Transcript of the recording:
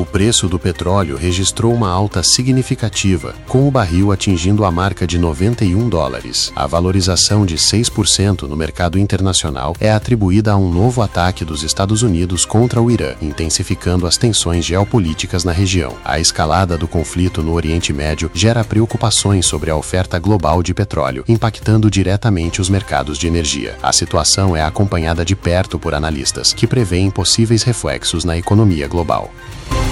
O preço do petróleo registrou uma alta significativa, com o barril atingindo a marca de $91. A valorização de 6% no mercado internacional é atribuída a um novo ataque dos Estados Unidos contra o Irã, intensificando as tensões geopolíticas na região. A escalada do conflito no Oriente Médio gera preocupações sobre a oferta global de petróleo, impactando diretamente os mercados de energia. A situação é acompanhada de perto por analistas, que prevêem possíveis reflexos na economia global.